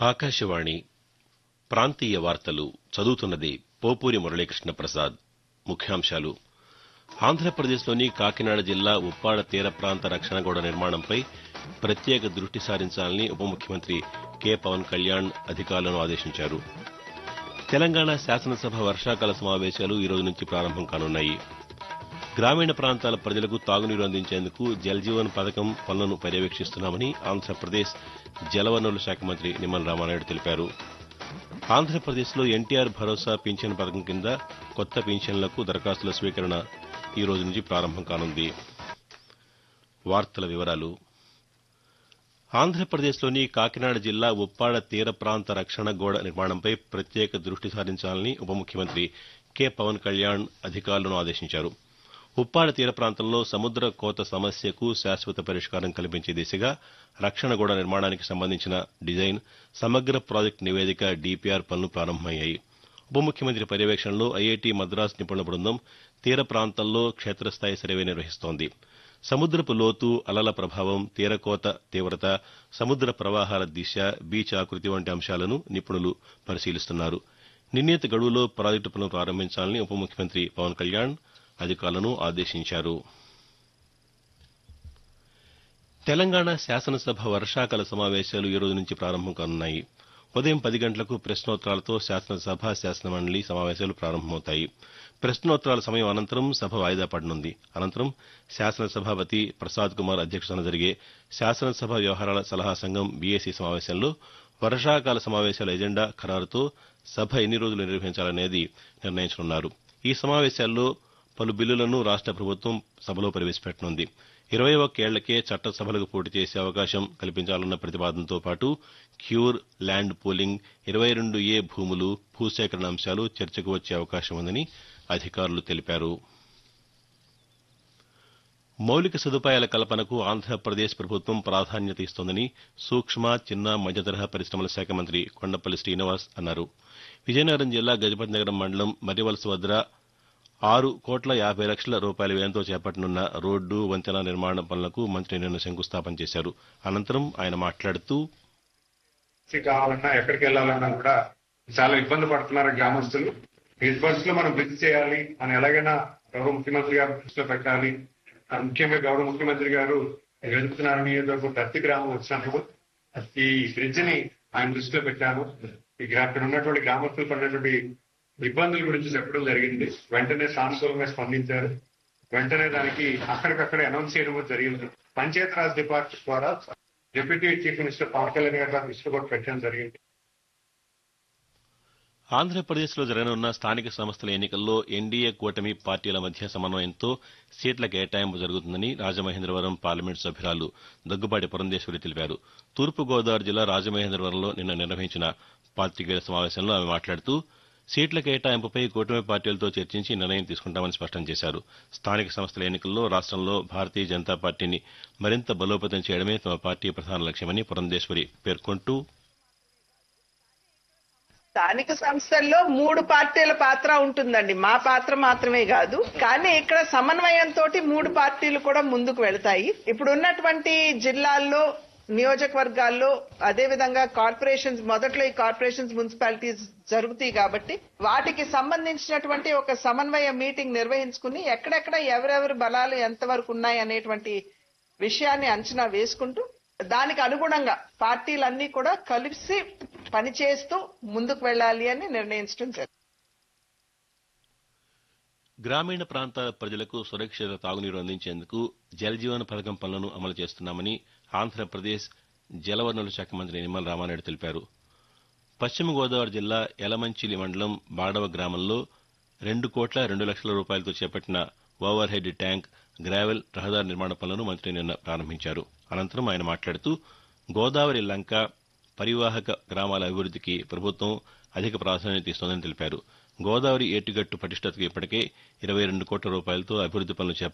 ఆకాశవాణి ప్రాంతీయ వార్తలు చదువుతున్నది పోపూరి మురళీకృష్ణ ప్రసాద్. ముఖ్యాంశాలు. ఆంధ్రప్రదేశ్లోని కాకినాడ జిల్లా ఉప్పాడ తీర ప్రాంత రక్షణ గోడ నిర్మాణంపై ప్రత్యేక దృష్టి సారించాలని ఉప ముఖ్యమంత్రి కె పవన్ కళ్యాణ్ అధికారులను ఆదేశించారు. తెలంగాణ శాసనసభ వర్షాకాల సమావేశాలు ఈ రోజు నుంచి ప్రారంభం కానున్నాయి. గ్రామీణ ప్రాంతాల ప్రజలకు తాగునీరు అందించేందుకు జల్జీవన్ పథకం పనులను పర్యవేక్షిస్తున్నామని ఆంధ్రప్రదేశ్ జలవనరుల శాఖ మంత్రి నిమ్మల రామానాయుడు తెలిపారు. ఆంధ్రప్రదేశ్లో ఎన్టీఆర్ భరోసా పింఛన్ పథకం కింద కొత్త పింఛన్లకు దరఖాస్తుల స్వీకరణ ఈ రోజు నుంచి ప్రారంభం కానుంది. వార్తల వివరాలు. ఆంధ్రప్రదేశ్లోని కాకినాడ జిల్లా ఉప్పాడ తీర ప్రాంత రక్షణ గోడ నిర్మాణంపై ప్రత్యేక దృష్టి సారించాలని ఉప ముఖ్యమంత్రి కె పవన్ కళ్యాణ్ అధికారులను ఆదేశించారు. ఉప్పాడ తీర ప్రాంతంలో సముద్ర కోత సమస్యకు శాశ్వత పరిష్కారం కల్పించే దిశగా రక్షణ గోడ నిర్మాణానికి సంబంధించిన డిజైన్, సమగ్ర ప్రాజెక్టు నివేదిక డీపీఆర్ పనులు ప్రారంభమయ్యాయి. ఉప ముఖ్యమంత్రి పర్యవేక్షణలో ఐఐటీ మద్రాస్ నిపుణుల బృందం తీర ప్రాంతాల్లో క్షేత్రస్థాయి సర్వే నిర్వహిస్తోంది. సముద్రపు లోతు, అలల ప్రభావం, తీరకోత తీవ్రత, సముద్ర ప్రవాహాల దిశ, బీచ్ ఆకృతి వంటి అంశాలను నిపుణులు పరిశీలిస్తున్నారు. నిర్ణీత గడువులో ప్రాజెక్టు పనులు ప్రారంభించాలని ఉప ముఖ్యమంత్రి పవన్ కళ్యాణ్ అధికారులను ఆదేశించారు. తెలంగాణ శాసనసభ వర్షాకాల సమావేశాలు ఈ రోజు నుంచి ప్రారంభం కానున్నాయి. ఉదయం 10 గంటలకు ప్రశ్నోత్తరాలతో శాసనసభ, శాసనమండలి సమావేశాలు ప్రారంభమవుతాయి. ప్రశ్నోత్తరాల సమయం అనంతరం సభ వాయిదా పడనుంది. అనంతరం శాసనసభాపతి ప్రసాద్ కుమార్ అధ్యక్షతన జరిగే శాసనసభ వ్యవహారాల సలహా సంఘం బీఏసీ సమావేశంలో వర్షాకాల సమావేశాల ఎజెండా ఖరారుతో సభ ఎన్ని రోజులు నిర్వహించాలనేది నిర్ణయించనున్నారు. ఈ సమావేశాల్లో పలు బిల్లులను రాష్ట ప్రభుత్వం సభలో ప్రవేశపెట్టనుంది. 21 ఏళ్లకే చట్టసభలకు పోటీ చేసే అవకాశం కల్పించాలన్న ప్రతిపాదనతో పాటు క్యూర్, ల్యాండ్ పూలింగ్, 22A భూములు, భూసేకరణ అంశాలు చర్చకు వచ్చే అవకాశం ఉందని అధికారులు తెలిపారు. మౌలిక సదుపాయాల కల్పనకు ఆంధ్రప్రదేశ్ ప్రభుత్వం ప్రాధాన్యత ఇస్తోందని సూక్ష్మ, చిన్న, మధ్యతరహా పరిశ్రమల శాఖ మంత్రి కొండపల్లి శ్రీనివాస్ అన్నారు. విజయనగరం జిల్లా గజపతి నగరం మండలం మర్రివలస వద్ద 6,50,00,000 రూపాయల వ్యయంతో చేపట్టనున్న రోడ్డు, వంతెన నిర్మాణ పనులకు మంత్రి నిన్న శంకుస్థాపన చేశారు. అనంతరం ఆయన మాట్లాడుతూ కావాలన్నా ఎక్కడికి వెళ్లాలన్నా కూడా చాలా ఇబ్బంది పడుతున్నారు గ్రామస్తులు. ఈ ఇబ్బందులు మనం బ్రిడ్జ్ చేయాలి అని ఎలాగైనా గౌరవ ముఖ్యమంత్రి గారు దృష్టిలో పెట్టాలి. ముఖ్యంగా గౌరవ ముఖ్యమంత్రి గారు గజపతినగరం నియోజకవర్గం దత్తి గ్రామం వచ్చినప్పుడు ఈ బ్రిడ్జ్ ని ఆయన దృష్టిలో పెట్టాను. ఇక్కడ ఉన్నటువంటి గ్రామస్తులు పడినటువంటి ఇబ్బందుల గురించి చెప్పడం జరిగింది. వెంటనే సానుకూలంగా స్పందించారు. వెంటనే దానికి అక్కడికక్కడే అనౌన్స్ చేయడం జరిగింది. పంచాయతీరాజ్ డిపార్ట్మెంట్ ద్వారా deputy chief minister Pawan Kalyan గారు దృష్టి కూడా పెట్టడం జరిగింది. ఆంధ్రప్రదేశ్లో జరగనున్న స్థానిక సంస్థల ఎన్నికల్లో ఎన్డీఏ కూటమి పార్టీల మధ్య సమన్వయంతో సీట్ల కేటాయింపు జరుగుతుందని రాజమహేంద్రవరం పార్లమెంటు సభ్యురాలు దగ్గుబాటి పురంధేశ్వరి తెలిపారు. తూర్పుగోదావరి జిల్లా రాజమహేంద్రవరంలో నిన్న నిర్వహించిన పాతికేయుల సమావేశంలో ఆమె మాట్లాడుతూ సీట్ల కేటాయింపుపై కూటమి పార్టీలతో చర్చించి నిర్ణయం తీసుకుంటామని స్పష్టం చేశారు. స్థానిక సంస్థల ఎన్నికల్లో రాష్ట్రంలో భారతీయ జనతా పార్టీని మరింత బలోపేతం చేయడమే తమ పార్టీ ప్రధాన లక్ష్యమని పురంధేశ్వరి పేర్కొంటూ స్థానిక సంస్థల్లో 3 పార్టీల పాత్ర ఉంటుందండి. మా పాత్ర మాత్రమే కాదు, కానీ ఇక్కడ సమన్వయంతో 3 పార్టీలు కూడా ముందుకు వెళ్తాయి. ఇప్పుడు ఉన్నటువంటి జిల్లాల్లో, నియోజకవర్గాల్లో, అదే విధంగా కార్పొరేషన్స్, మొదట్లో ఈ కార్పొరేషన్స్, మున్సిపాలిటీస్ జరుగుతాయి కాబట్టి వాటికి సంబంధించినటువంటి ఒక సమన్వయ మీటింగ్ నిర్వహించుకుని ఎక్కడెక్కడ ఎవరెవరి బలాలు ఎంతవరకు ఉన్నాయి అనేటువంటి విషయాన్ని అంచనా వేసుకుంటూ దానికి అనుగుణంగా పార్టీలన్నీ కూడా కలిసి పనిచేస్తూ ముందుకు వెళ్లాలి అని నిర్ణయించడం జరిగింది. గ్రామీణ ప్రాంతాల ప్రజలకు సురక్షిత తాగునీరు అందించేందుకు జలజీవన్ పథకం పనులను అమలు చేస్తున్నామని ఆంధ్రప్రదేశ్ జలవనరుల శాఖ మంత్రి నిమ్మల రామానాయుడు తెలిపారు. పశ్చిమ గోదావరి జిల్లా యలమంచిలి మండలం బాడవ గ్రామంలో 2,02,00,000 రూపాయలతో చేపట్టిన ఓవర్ హెడ్ ట్యాంక్, గ్రావెల్, రహదారి నిర్మాణ పనులను మంత్రి నిన్న ప్రారంభించారు. అనంతరం ఆయన మాట్లాడుతూ గోదావరి లంక పరివాహక గ్రామాల అభివృద్దికి ప్రభుత్వం అధిక ప్రాధాన్యత ఇస్తోందని తెలిపారు. గోదావరి ఏటిగట్టు పటిష్టతకు ఇప్పటికే 22 కోట్ల రూపాయలతో అభివృద్ది పనులు